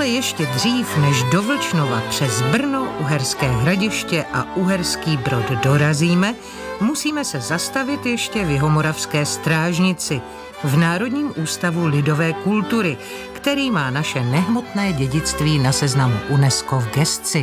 ještě dřív, než do Vlčnova přes Brno, Uherské Hradiště a Uherský Brod dorazíme, musíme se zastavit ještě v Jihomoravské Strážnici, v Národním ústavu lidové kultury, který má naše nehmotné dědictví na seznamu UNESCO v gesci.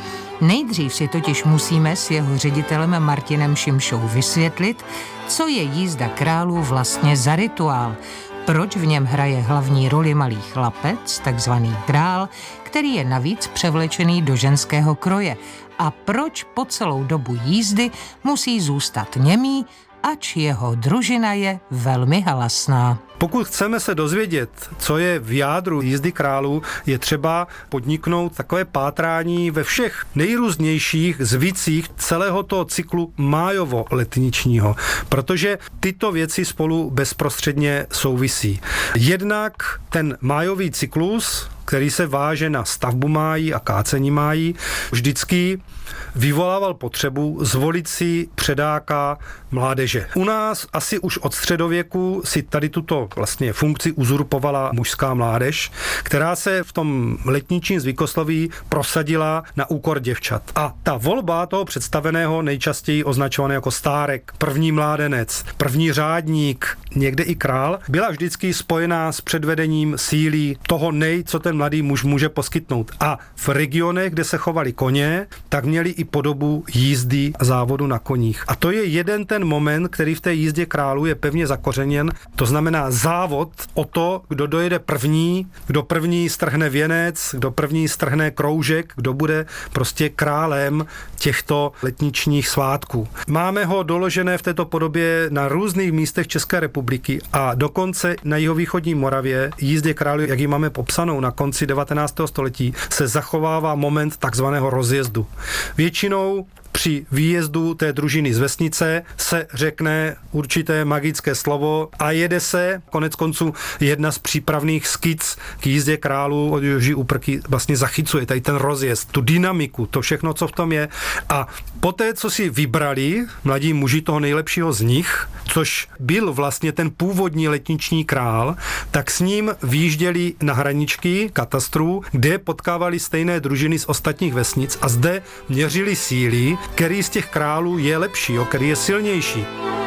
Nejdřív si totiž musíme s jeho ředitelem Martinem Šimšou vysvětlit, co je jízda králů vlastně za rituál, proč v něm hraje hlavní roli malý chlapec, takzvaný král, který je navíc převlečený do ženského kroje, a proč po celou dobu jízdy musí zůstat němý, ač jeho družina je velmi halasná. Pokud chceme se dozvědět, co je v jádru jízdy králů, je třeba podniknout takové pátrání ve všech nejrůznějších zvicích celého toho cyklu májovo-letničního, protože tyto věci spolu bezprostředně souvisí. Jednak ten májový cyklus, který se váže na stavbu májí a kácení májí, vždycky vyvolával potřebu zvolit si předáka mládeže. U nás asi už od středověku si tady tuto vlastně funkci uzurpovala mužská mládež, která se v tom letničním zvykosloví prosadila na úkor děvčat. A ta volba toho představeného, nejčastěji označovaný jako stárek, první mládenec, první řádník, někde i král, byla vždycky spojená s předvedením síly toho co ten mladý muž může poskytnout. A v regionech, kde se chovali koně, tak měli i podobu jízdy a závodu na koních. A to je jeden ten moment, který v té jízdě králů je pevně zakořeněn. To znamená závod o to, kdo dojede první, kdo první strhne věnec, kdo první strhne kroužek, kdo bude prostě králem těchto letničních svátků. Máme ho doložené v této podobě na různých místech České republiky a dokonce na jihovýchodní Moravě jízdě králů, jak ji máme popsanou na konci 19. století, se zachovává moment takzvaného rozjezdu. Většinou při výjezdu té družiny z vesnice se řekne určité magické slovo a jede se, konec konců jedna z přípravných skic k jízdě králů od Joží Úprky vlastně zachycuje tady ten rozjezd, tu dynamiku, to všechno, co v tom je. A poté, co si vybrali mladí muži toho nejlepšího z nich, což byl vlastně ten původní letniční král, tak s ním výjížděli na hraničky katastrů, kde potkávali stejné družiny z ostatních vesnic a zde měřili síly, který z těch králů je lepší, který je silnější.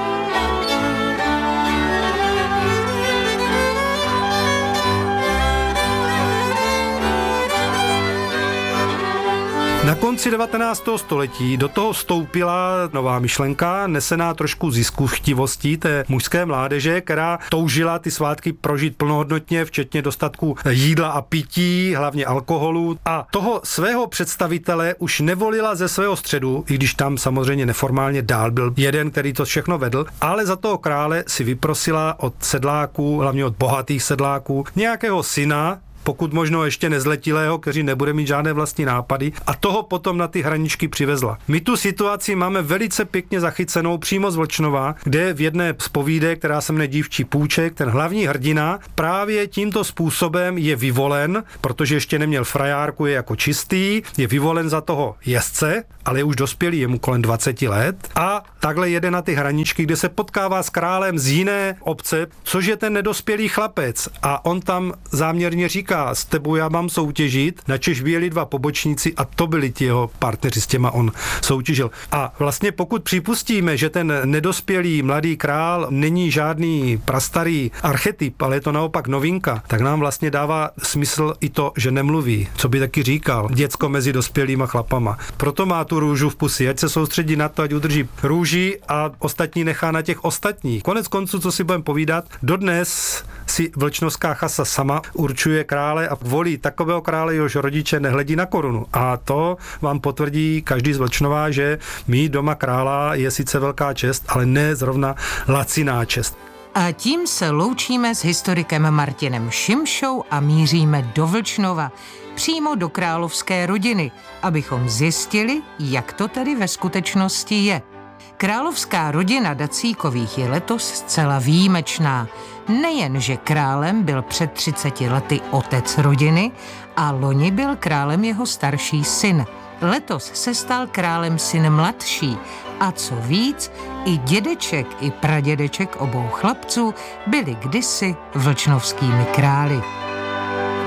Na konci 19. století do toho vstoupila nová myšlenka, nesená trošku ziskuchtivostí té mužské mládeže, která toužila ty svátky prožít plnohodnotně, včetně dostatku jídla a pití, hlavně alkoholu. A toho svého představitele už nevolila ze svého středu, i když tam samozřejmě neformálně dál byl jeden, který to všechno vedl, ale za toho krále si vyprosila od sedláků, hlavně od bohatých sedláků, nějakého syna, pokud možno ještě nezletilého, který nebude mít žádné vlastní nápady, a toho potom na ty hraničky přivezla. My tu situaci máme velice pěkně zachycenou přímo z Vlčnova, kde v jedné z povídek, která se jmenuje Dívčí půjček, ten hlavní hrdina právě tímto způsobem je vyvolen, protože ještě neměl frajárku, je jako čistý, je vyvolen za toho jezdce, ale je už dospělý, je mu kolem 20 let, a takhle jede na ty hraničky, kde se potkává s králem z jiné obce, což je ten nedospělý chlapec, a on tam záměrně říká: s tebou já mám soutěžit, načež byli dva pobočníci a to byli ti jeho partneři, s těma on soutěžil. A vlastně pokud připustíme, že ten nedospělý mladý král není žádný prastarý archetyp, ale je to naopak novinka, tak nám vlastně dává smysl i to, že nemluví, co by taky říkal děcko mezi dospělýma chlapama. Proto má tu růžu v pusi, ať se soustředí na to, ať udrží růži a ostatní nechá na těch ostatních. Konec konců, co si budeme povídat, dodnes si vlčnovská chasa sama určuje krále a volí takového krále, jehož rodiče nehledí na korunu. A to vám potvrdí každý z Vlčnova, že mít doma krála je sice velká čest, ale ne zrovna laciná čest. A tím se loučíme s historikem Martinem Šimšou a míříme do Vlčnova, přímo do královské rodiny, abychom zjistili, jak to tedy ve skutečnosti je. Královská rodina Dacíkových je letos zcela výjimečná. Nejen, že králem byl před 30 lety otec rodiny a loni byl králem jeho starší syn. Letos se stal králem syn mladší a co víc, i dědeček, i pradědeček obou chlapců byli kdysi vlčnovskými králi.